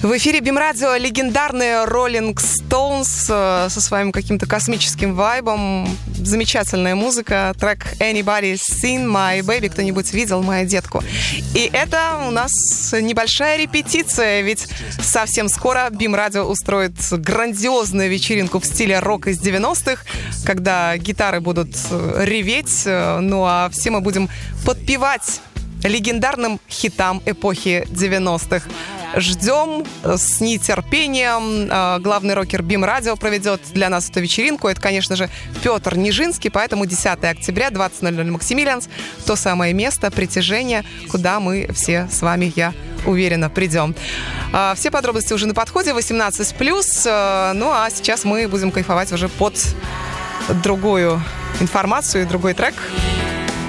В эфире БИМ-радио легендарные Rolling Stones со своим каким-то космическим вайбом. Замечательная музыка. Трек Anybody Seen My Baby. Кто-нибудь видел мою детку? И это у нас небольшая репетиция, ведь совсем скоро БИМ-радио устроит грандиозную вечеринку в стиле рок из 90-х, когда гитары будут реветь, ну а все мы будем подпевать легендарным хитам эпохи 90-х. Ждем с нетерпением. Главный рокер БИМ-радио проведет для нас эту вечеринку. Это, конечно же, Петр Нижинский, поэтому 10 октября, 20:00 Максимилианс. То самое место притяжения, куда мы все с вами, я уверена, придем. Все подробности уже на подходе, 18+. Ну а сейчас мы будем кайфовать уже под другую информацию и другой трек.